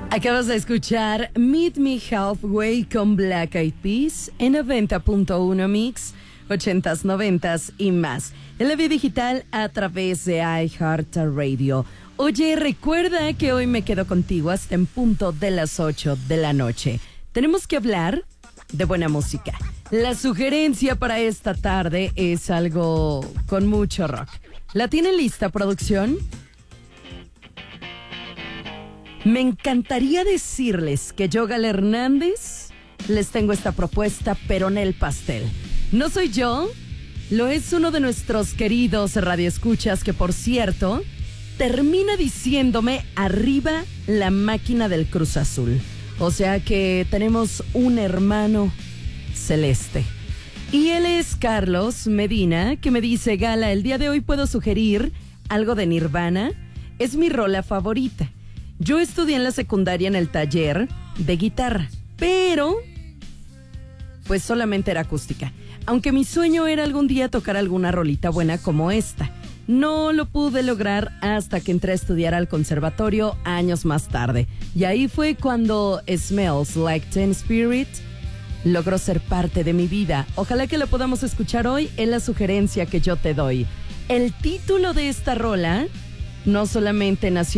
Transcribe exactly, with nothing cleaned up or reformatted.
Acabas de escuchar Meet Me Halfway con Black Eyed Peas en noventa punto uno Mix, ochentas, noventas y más. En la vía digital a través de iHeartRadio. Oye, recuerda que hoy me quedo contigo hasta en punto de las ocho de la noche. Tenemos que hablar de buena música. La sugerencia para esta tarde es algo con mucho rock. ¿La tienen lista, producción? Me encantaría decirles que yo, Gala Hernández, les tengo esta propuesta, pero en el pastel. No soy yo, lo es uno de nuestros queridos radioescuchas que, por cierto, termina diciéndome arriba la máquina del Cruz Azul. O sea que tenemos un hermano celeste. Y él es Carlos Medina, que me dice: Gala, el día de hoy puedo sugerir algo de Nirvana. Es mi rola favorita. Yo estudié en la secundaria en el taller de guitarra, pero pues solamente era acústica. Aunque mi sueño era algún día tocar alguna rolita buena como esta. No lo pude lograr hasta que entré a estudiar al conservatorio años más tarde. Y ahí fue cuando Smells Like Teen Spirit logró ser parte de mi vida. Ojalá que la podamos escuchar hoy, en la sugerencia que yo te doy. El título de esta rola no solamente nació